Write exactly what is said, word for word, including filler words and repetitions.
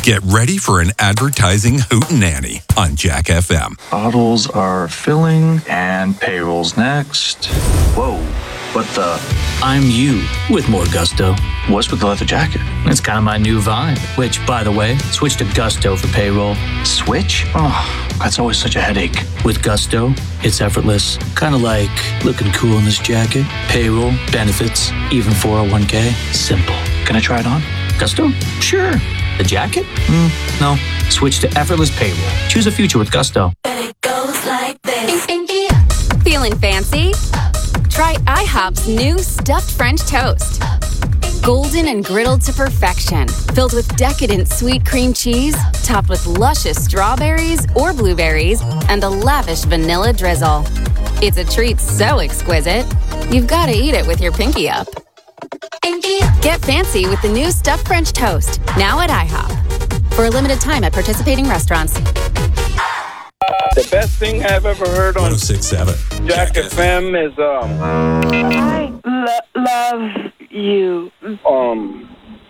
Get ready for an advertising hootenanny on Jack F M. Bottles are filling and payroll's next. Whoa, what the? I'm you with more gusto. What's with the leather jacket? It's kind of my new vibe, which, by the way, switch to Gusto for payroll. Switch? Oh, that's always such a headache. With Gusto, it's effortless. Kind of like looking cool in this jacket. Payroll, benefits, even four oh one k. Simple. Can I try it on? Gusto? Sure. The jacket? Mm, no. Switch to effortless payroll. Choose a future with Gusto. And it goes like this. Feeling fancy? Try IHOP's new stuffed French toast. Golden and griddled to perfection, filled with decadent sweet cream cheese, topped with luscious strawberries or blueberries, and a lavish vanilla drizzle. It's a treat so exquisite, you've got to eat it with your pinky up. Get fancy with the new stuffed French toast, now at IHOP. For a limited time at participating restaurants. The best thing I've ever heard on one oh six point seven Jack F M is um.